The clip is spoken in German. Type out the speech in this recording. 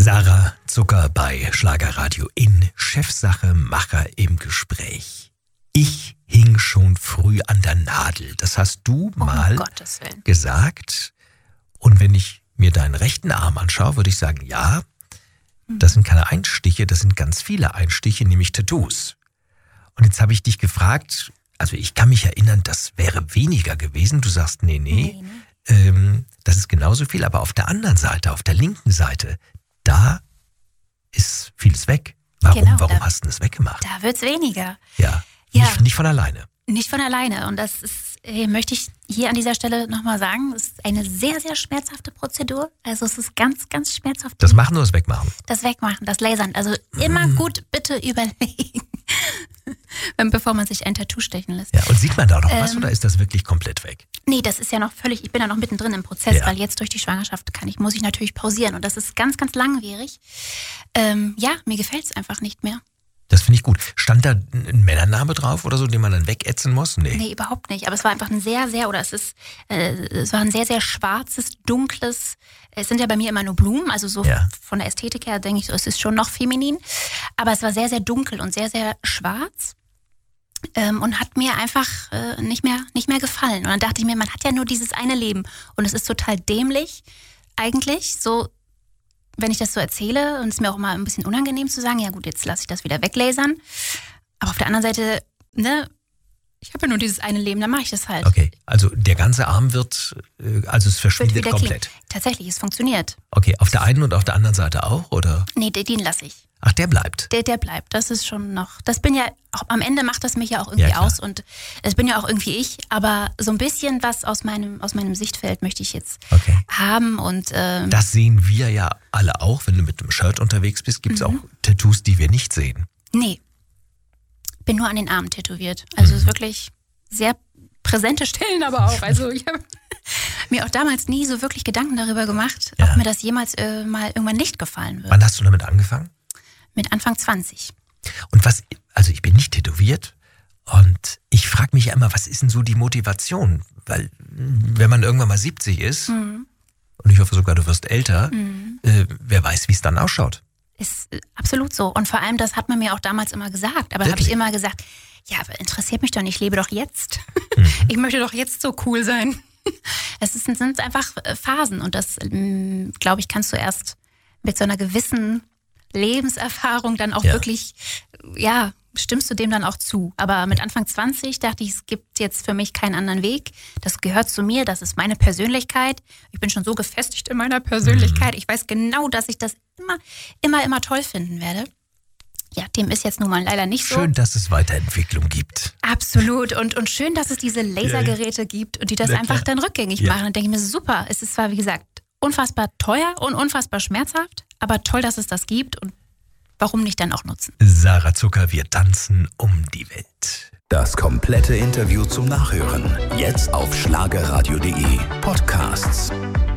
Sarah Zucker bei Schlagerradio in Chefsache Macher im Gespräch. Ich hing schon früh an der Nadel. Das hast du mal gesagt. Und wenn ich mir deinen rechten Arm anschaue, würde ich sagen, ja, das sind keine Einstiche, das sind ganz viele Einstiche, nämlich Tattoos. Und jetzt habe ich dich gefragt, also ich kann mich erinnern, das wäre weniger gewesen. Du sagst, nee. Das ist genauso viel, aber auf der anderen Seite, auf der linken Seite, da ist vieles weg. Warum hast du das weggemacht? Da wird's weniger. Ja. Nicht von alleine. Nicht von alleine. Und das ist, möchte ich hier an dieser Stelle nochmal sagen, es ist eine sehr, sehr schmerzhafte Prozedur. Also es ist ganz, ganz schmerzhaft. Das Machen oder das Wegmachen? Das Wegmachen, das Lasern. Also immer gut bitte überlegen, bevor man sich ein Tattoo stechen lässt. Ja, und sieht man da noch was oder ist das wirklich komplett weg? Nee, das ist ja noch völlig, ich bin ja noch mittendrin im Prozess, weil jetzt durch die Schwangerschaft muss ich natürlich pausieren. Und das ist ganz, ganz langwierig. Mir gefällt es einfach nicht mehr. Das finde ich gut. Stand da ein Männername drauf oder so, den man dann wegätzen muss? Nee, überhaupt nicht. Aber es war einfach ein sehr, sehr, es war ein sehr, sehr schwarzes, dunkles, es sind ja bei mir immer nur Blumen, also so von der Ästhetik her denke ich, es ist schon noch feminin. Aber es war sehr, sehr dunkel und sehr, sehr schwarz. Und hat mir einfach nicht mehr gefallen. Und dann dachte ich mir, man hat ja nur dieses eine Leben. Und es ist total dämlich, eigentlich, so, wenn ich das so erzähle, und es ist mir auch immer ein bisschen unangenehm zu sagen, ja gut, jetzt lasse ich das wieder weglasern. Aber auf der anderen Seite, ich habe ja nur dieses eine Leben, dann mache ich das halt. Okay, also der ganze Arm es verschwindet komplett. Tatsächlich, es funktioniert. Okay, auf der einen und auf der anderen Seite auch, oder? Nee, den lasse ich. Ach, der bleibt? Der bleibt, das ist schon noch, das bin ja, auch am Ende macht das mich ja auch irgendwie aus und es bin ja auch irgendwie ich, aber so ein bisschen was aus meinem Sichtfeld möchte ich jetzt haben und... Das sehen wir ja alle auch, wenn du mit einem Shirt unterwegs bist, gibt es auch Tattoos, die wir nicht sehen. Nee, bin nur an den Armen tätowiert, also es ist wirklich sehr präsente Stellen aber auch, also ich habe mir auch damals nie so wirklich Gedanken darüber gemacht, ob mir das jemals mal irgendwann nicht gefallen wird. Wann hast du damit angefangen? Mit Anfang 20. Und also ich bin nicht tätowiert und ich frage mich ja immer, was ist denn so die Motivation? Weil wenn man irgendwann mal 70 ist, und ich hoffe sogar, du wirst älter, wer weiß, wie es dann ausschaut. Ist absolut so. Und vor allem, das hat man mir auch damals immer gesagt. Aber da habe ich immer gesagt, ja, aber interessiert mich doch nicht, ich lebe doch jetzt. Ich möchte doch jetzt so cool sein. Sind einfach Phasen und das, glaube ich, kannst du erst mit so einer gewissen Lebenserfahrung dann auch wirklich, stimmst du dem dann auch zu. Aber mit Anfang 20 dachte ich, es gibt jetzt für mich keinen anderen Weg. Das gehört zu mir, das ist meine Persönlichkeit. Ich bin schon so gefestigt in meiner Persönlichkeit. Ich weiß genau, dass ich das immer toll finden werde. Ja, dem ist jetzt nun mal leider nicht so. Schön, dass es Weiterentwicklung gibt. Absolut. Und schön, dass es diese Lasergeräte gibt und die das einfach dann rückgängig machen. Und denke ich mir, super. Es ist zwar, wie gesagt, unfassbar teuer und unfassbar schmerzhaft, aber toll, dass es das gibt und warum nicht dann auch nutzen? Sarah Zucker, wir tanzen um die Welt. Das komplette Interview zum Nachhören. Jetzt auf schlagerradio.de Podcasts.